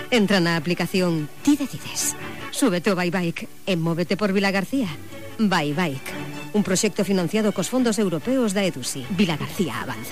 Entra na aplicación Ti Decides. Súbete ao Bike e móvete por Vilagarcía. Bike, un proxecto financiado cos fondos europeos da EDUSI. Vilagarcía avanza.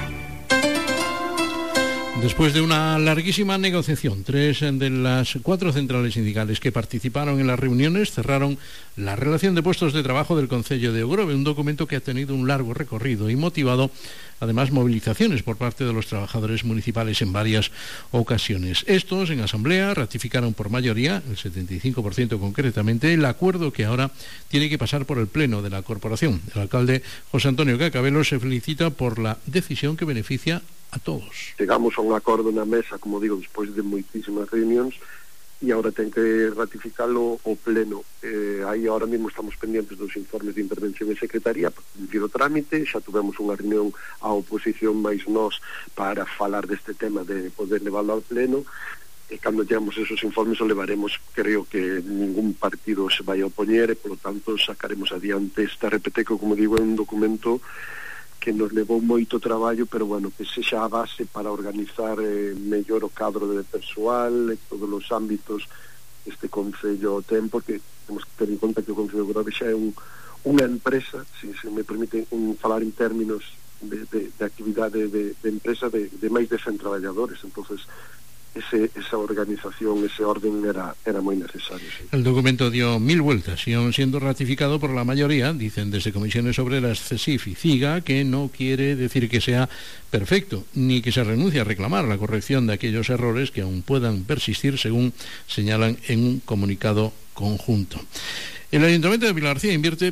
Después de una larguísima negociación, 3 de las 4 centrales sindicales que participaron en las reuniones cerraron la relación de puestos de trabajo del Concello de Ogrove, un documento que ha tenido un largo recorrido y motivado además movilizaciones por parte de los trabajadores municipales en varias ocasiones. Estos en asamblea ratificaron por mayoría, el 75% concretamente, el acuerdo que ahora tiene que pasar por el pleno de la corporación. El alcalde José Antonio Cacabelo se felicita por la decisión que beneficia a todos. Chegamos a un acordo na mesa, como digo, despois de moitísimas reunións, e agora ten que ratificalo o pleno. Aí ahora mesmo estamos pendientes dos informes de intervención en secretaría para cumplir o trámite. Xa tuvemos unha reunión a oposición máis nós para falar deste tema de poder levarlo ao pleno, e cando temos esos informes o levaremos. Creo que ningún partido se vai a opoñer e polo tanto sacaremos adiante esta RPT, que como digo é un documento que nos levou moito traballo, pero bueno, que sexa a base para organizar mellor o cadro de persoal e todos os ámbitos este Concello ten, porque temos que ter en conta que o Concello de Ogrove xa é unha empresa, se me permite falar en términos de actividade de empresa de máis de 100 traballadores. Entonces esa organización, ese orden era moi necesario. Sí. El documento dio 1000 vueltas y aún siendo ratificado por la mayoría, dicen desde Comisiones Obreras, CESIF y CIGA, que no quiere decir que sea perfecto, ni que se renuncie a reclamar la corrección de aquellos errores que aún puedan persistir, según señalan en un comunicado conjunto. El Ayuntamiento de Vilagarcía invierte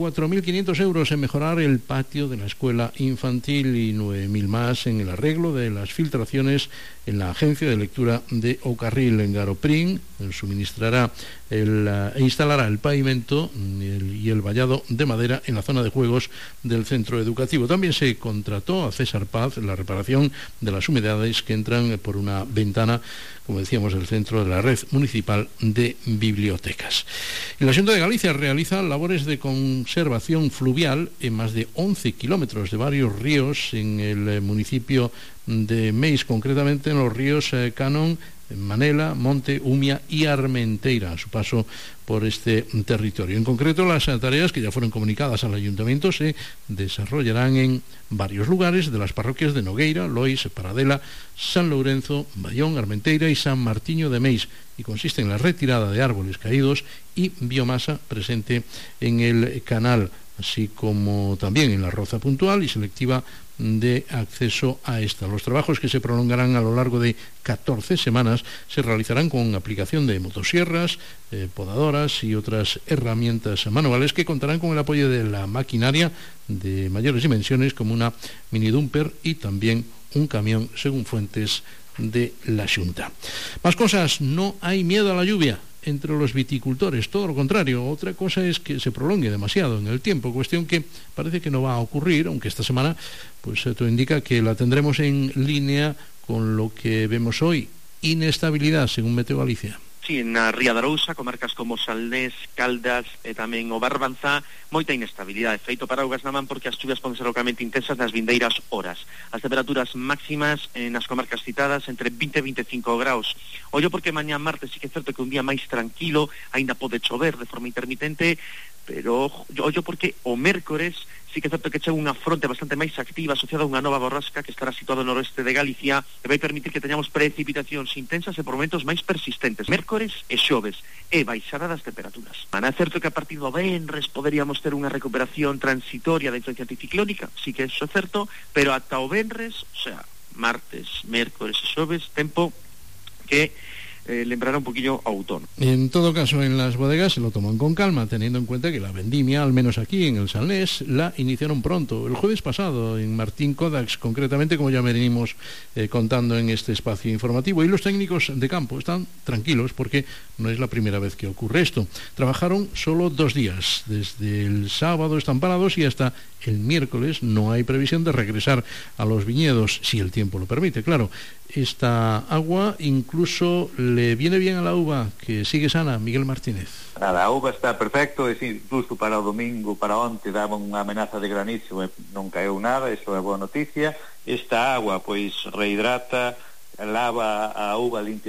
24.500 euros en mejorar el patio de la escuela infantil y 9.000 más en el arreglo de las filtraciones en la agencia de lectura de Ocarril. En Garoprín suministrará e instalará el pavimento y el vallado de madera en la zona de juegos del centro educativo. También se contrató a César Paz la reparación de las humedades que entran por una ventana, como decíamos, del centro de la red municipal de bibliotecas. El Asunto de Galicia realiza labores de conservación fluvial en más de 11 kilómetros de varios ríos en el municipio de Meis, concretamente en los ríos Canon, Manela, Monte, Umia y Armenteira, a su paso por este territorio. En concreto, las tareas que ya fueron comunicadas al Ayuntamiento se desarrollarán en varios lugares de las parroquias de Nogueira, Lois, Paradela, San Lourenzo, Bayón, Armenteira y San Martiño de Meis, y consiste en la retirada de árboles caídos y biomasa presente en el canal, así como también en la roza puntual y selectiva de acceso a esta. Los trabajos, que se prolongarán a lo largo de 14 semanas, se realizarán con aplicación de motosierras, podadoras y otras herramientas manuales que contarán con el apoyo de la maquinaria de mayores dimensiones, como una mini dumper y también un camión, según fuentes de la Xunta. Más cosas: no hay miedo a la lluvia entre los viticultores, todo lo contrario. Otra cosa es que se prolongue demasiado en el tiempo, cuestión que parece que no va a ocurrir, aunque esta semana pues todo indica que la tendremos en línea con lo que vemos hoy: inestabilidad, según Meteo Galicia. Sí, na Ría de Arousa, comarcas como Salnés, Caldas e tamén o Barbanza, moita inestabilidade, feito paraugas na man, porque as chuvias poden ser localmente intensas nas vindeiras horas. As temperaturas máximas nas comarcas citadas entre 20 e 25 graus. Ollo porque mañá martes sí que é certo que un día máis tranquilo, aínda pode chover de forma intermitente, pero ollo porque o mércores sí que é certo que chega unha fronte bastante máis activa asociada a unha nova borrasca que estará situada no noroeste de Galicia e vai permitir que teñamos precipitacións intensas e por momentos máis persistentes mércores e xoves e baixada das temperaturas. É certo que a partir do venres poderíamos ter unha recuperación transitoria da influencia anticiclónica, sí que eso é certo, pero ata o venres, o sea, martes, mércores e xoves, tempo que lembrará un poquillo a outono. En todo caso, en las bodegas se lo toman con calma, teniendo en cuenta que la vendimia, al menos aquí en el Salnés, la iniciaron pronto, el jueves pasado, en Martín Codax, concretamente, como ya venimos contando en este espacio informativo. Y los técnicos de campo están tranquilos porque no es la primera vez que ocurre esto. Trabajaron solo 2 días, desde el sábado están parados y hasta el miércoles no hay previsión de regresar a los viñedos, si el tiempo lo permite, claro. Esta agua incluso le viene bien a la uva, que sigue sana. Miguel Martínez. Nada, a uva está perfecto, incluso para o domingo, para onte, daba unha amenaza de granizo e non caeu nada, iso é boa noticia. Esta agua, pois, rehidrata, lava a uva, limpia